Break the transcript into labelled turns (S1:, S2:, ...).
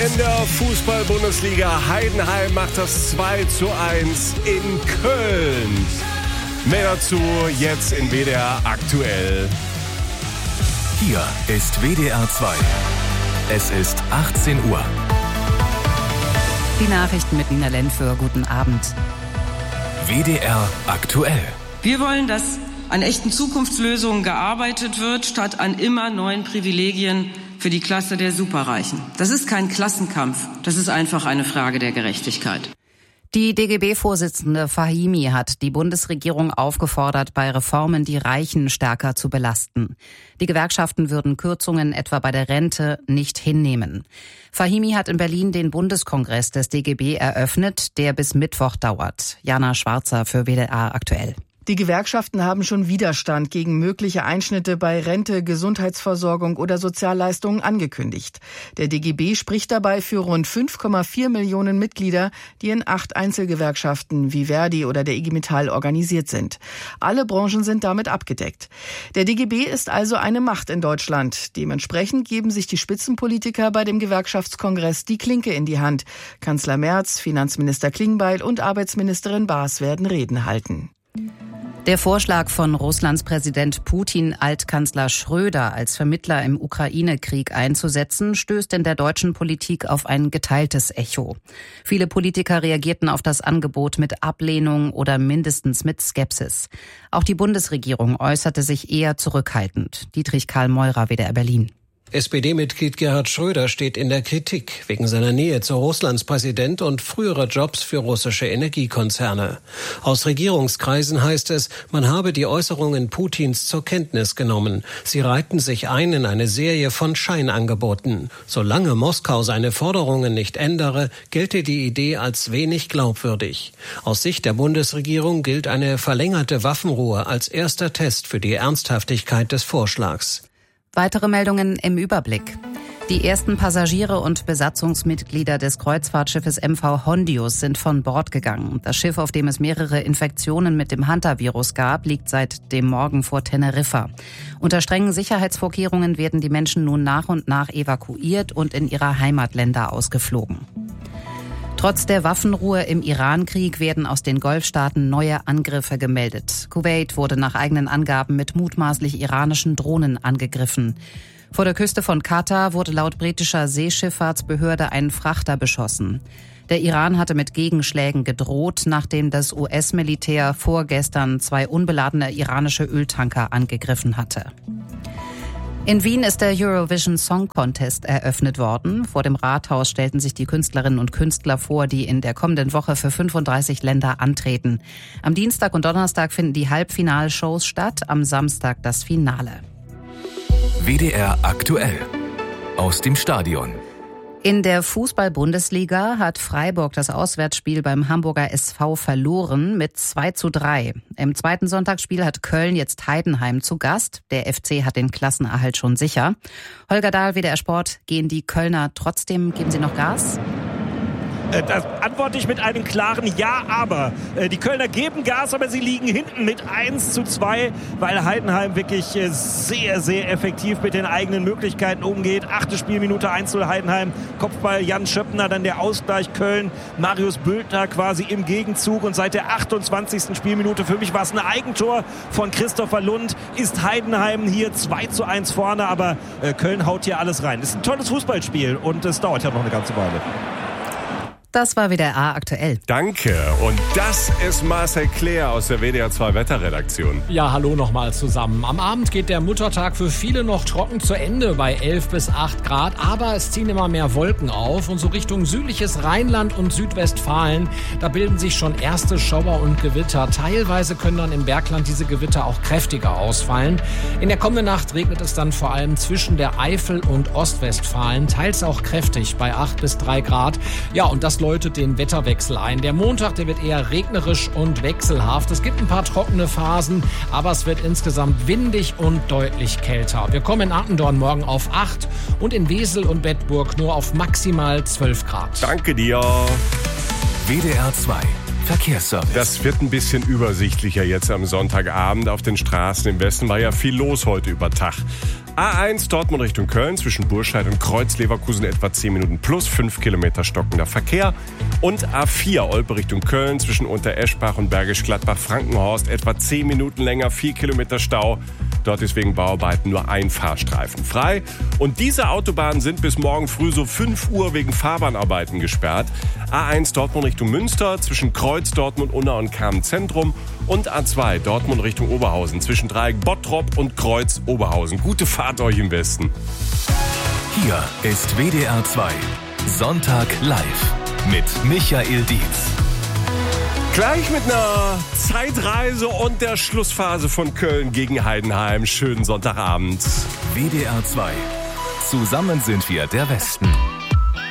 S1: in der Fußball-Bundesliga. Heidenheim macht das 2:1 in Köln. Mehr dazu jetzt in WDR aktuell.
S2: Hier ist WDR 2. Es ist 18 Uhr.
S3: Die Nachrichten mit Nina Lenföhr. Guten Abend.
S2: WDR aktuell.
S4: Wir wollen, dass an echten Zukunftslösungen gearbeitet wird, statt an immer neuen Privilegien für die Klasse der Superreichen. Das ist kein Klassenkampf, das ist einfach eine Frage der Gerechtigkeit.
S3: Die DGB-Vorsitzende Fahimi hat die Bundesregierung aufgefordert, bei Reformen die Reichen stärker zu belasten. Die Gewerkschaften würden Kürzungen etwa bei der Rente nicht hinnehmen. Fahimi hat in Berlin den Bundeskongress des DGB eröffnet, der bis Mittwoch dauert. Jana Schwarzer für WDR aktuell.
S5: Die Gewerkschaften haben schon Widerstand gegen mögliche Einschnitte bei Rente, Gesundheitsversorgung oder Sozialleistungen angekündigt. Der DGB spricht dabei für rund 5,4 Millionen Mitglieder, die in 8 Einzelgewerkschaften wie Verdi oder der IG Metall organisiert sind. Alle Branchen sind damit abgedeckt. Der DGB ist also eine Macht in Deutschland. Dementsprechend geben sich die Spitzenpolitiker bei dem Gewerkschaftskongress die Klinke in die Hand. Kanzler Merz, Finanzminister Klingbeil und Arbeitsministerin Baas werden Reden halten.
S3: Der Vorschlag von Russlands Präsident Putin, Altkanzler Schröder als Vermittler im Ukraine-Krieg einzusetzen, stößt in der deutschen Politik auf ein geteiltes Echo. Viele Politiker reagierten auf das Angebot mit Ablehnung oder mindestens mit Skepsis. Auch die Bundesregierung äußerte sich eher zurückhaltend. Dietrich Karl Meurer, WDR Berlin.
S6: SPD-Mitglied Gerhard Schröder steht in der Kritik wegen seiner Nähe zu Russlands Präsident und früherer Jobs für russische Energiekonzerne. Aus Regierungskreisen heißt es, man habe die Äußerungen Putins zur Kenntnis genommen. Sie reihten sich ein in eine Serie von Scheinangeboten. Solange Moskau seine Forderungen nicht ändere, gelte die Idee als wenig glaubwürdig. Aus Sicht der Bundesregierung gilt eine verlängerte Waffenruhe als erster Test für die Ernsthaftigkeit des Vorschlags.
S3: Weitere Meldungen im Überblick. Die ersten Passagiere und Besatzungsmitglieder des Kreuzfahrtschiffes MV Hondius sind von Bord gegangen. Das Schiff, auf dem es mehrere Infektionen mit dem Hanta-Virus gab, liegt seit dem Morgen vor Teneriffa. Unter strengen Sicherheitsvorkehrungen werden die Menschen nun nach und nach evakuiert und in ihre Heimatländer ausgeflogen. Trotz der Waffenruhe im Iran-Krieg werden aus den Golfstaaten neue Angriffe gemeldet. Kuwait wurde nach eigenen Angaben mit mutmaßlich iranischen Drohnen angegriffen. Vor der Küste von Katar wurde laut britischer Seeschifffahrtsbehörde ein Frachter beschossen. Der Iran hatte mit Gegenschlägen gedroht, nachdem das US-Militär vorgestern 2 unbeladene iranische Öltanker angegriffen hatte. In Wien ist der Eurovision Song Contest eröffnet worden. Vor dem Rathaus stellten sich die Künstlerinnen und Künstler vor, die in der kommenden Woche für 35 Länder antreten. Am Dienstag und Donnerstag finden die Halbfinalshows statt, am Samstag das Finale.
S2: WDR aktuell. Aus dem Stadion.
S3: In der Fußball-Bundesliga hat Freiburg das Auswärtsspiel beim Hamburger SV verloren mit 2:3. Im zweiten Sonntagsspiel hat Köln jetzt Heidenheim zu Gast. Der FC hat den Klassenerhalt schon sicher. Holger Dahl, WDR Sport, gehen die Kölner trotzdem, geben sie noch Gas?
S7: Das antworte ich mit einem klaren Ja, aber. Die Kölner geben Gas, aber sie liegen hinten mit 1:2, weil Heidenheim wirklich sehr, sehr effektiv mit den eigenen Möglichkeiten umgeht. 8. Spielminute 1:0 Heidenheim, Kopfball Jan Schöppner, dann der Ausgleich Köln, Marius Bülter quasi im Gegenzug und seit der 28. Spielminute, für mich war es ein Eigentor von Christopher Lund, ist Heidenheim hier 2:1 vorne, aber Köln haut hier alles rein. Es ist ein tolles Fußballspiel und es dauert ja noch eine ganze Weile.
S3: Das war WDR aktuell.
S1: Danke. Und das ist Marcel Claire aus der WDR 2 Wetterredaktion.
S8: Ja, hallo nochmal zusammen. Am Abend geht der Muttertag für viele noch trocken zu Ende bei 11 bis 8 Grad. Aber es ziehen immer mehr Wolken auf und so Richtung südliches Rheinland und Südwestfalen. Da bilden sich schon erste Schauer und Gewitter. Teilweise können dann im Bergland diese Gewitter auch kräftiger ausfallen. In der kommenden Nacht regnet es dann vor allem zwischen der Eifel und Ostwestfalen. Teils auch kräftig bei 8 bis 3 Grad. Ja, und das läutet den Wetterwechsel ein. Der Montag, der wird eher regnerisch und wechselhaft. Es gibt ein paar trockene Phasen, aber es wird insgesamt windig und deutlich kälter. Wir kommen in Attendorn morgen auf 8 und in Wesel und Bedburg nur auf maximal 12 Grad.
S1: Danke dir.
S2: WDR 2 Verkehrsservice.
S1: Das wird ein bisschen übersichtlicher jetzt am Sonntagabend. Auf den Straßen im Westen war ja viel los heute über Tag. A1 Dortmund Richtung Köln zwischen Burscheid und Kreuz-Leverkusen etwa 10 Minuten plus 5 Kilometer stockender Verkehr. Und A4 Olpe Richtung Köln zwischen Untereschbach und Bergisch Gladbach-Frankenhorst etwa 10 Minuten länger, 4 Kilometer Stau. Dort ist wegen Bauarbeiten nur ein Fahrstreifen frei. Und diese Autobahnen sind bis morgen früh so 5 Uhr wegen Fahrbahnarbeiten gesperrt. A1 Dortmund Richtung Münster zwischen Kreuz, Dortmund, Unna und Kamen-Zentrum. Und A2 Dortmund Richtung Oberhausen zwischen Dreieck Bottrop und Kreuz Oberhausen. Gute Fahrt euch im Westen.
S2: Hier ist WDR 2 Sonntag live mit Michael Dietz.
S1: Gleich mit einer Zeitreise und der Schlussphase von Köln gegen Heidenheim. Schönen Sonntagabend.
S2: WDR 2. Zusammen sind wir der Westen.